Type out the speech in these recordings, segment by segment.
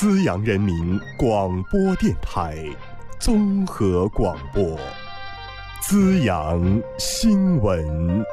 资阳人民广播电台综合广播，资阳新闻。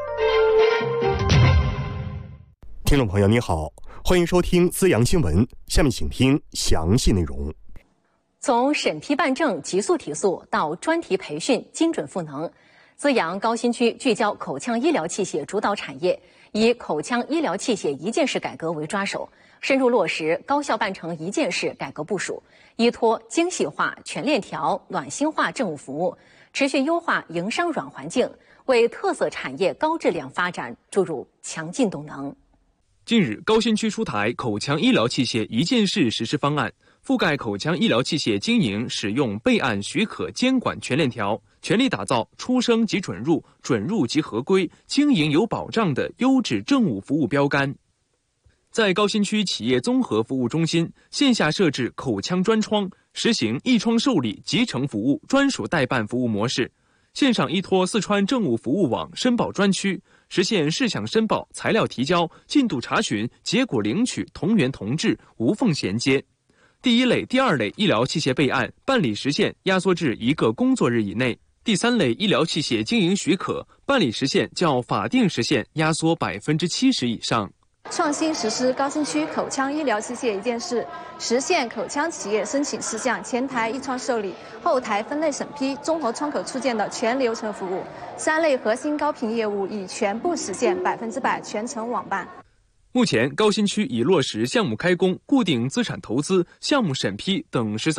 听众朋友你好，欢迎收听资阳新闻，下面请听详细内容。 从审批办证急速提速到专题培训精准赋能，资阳高新区聚焦口腔医疗器械主导产业，以口腔医疗器械一件式改革为抓手，深入落实高效办成一件式改革部署，依托精细化、全链条、暖心化政务服务，持续优化营商软环境，为特色产业高质量发展注入强劲动能。 近日，高新区出台口腔医疗器械一件式实施方案，覆盖口腔医疗器械经营、使用、备案、许可、监管全链条，全力打造出生即准入、准入即合规、经营有保障的优质政务服务标杆。在高新区企业综合服务中心线下设置口腔专窗，实行一窗受理集成服务专属代办服务模式，线上依托四川政务服务网申报专区，实现事项申报、材料提交、进度查询、结果领取同源同质，无缝衔接。第一类、第二类医疗器械备案办理时限压缩至1个工作日以内，第三类医疗器械经营许可办理时限较法定时限压缩70%以上。 创新实施高新区口腔医疗器械一件式，实现口腔企业申请事项前台一窗受理、后台分类审批、综合窗口出件的全流程服务。3类核心高频业务已全部实现100%全程网办。 目前，高新区已落实项目开工、固定资产投资、项目审批等13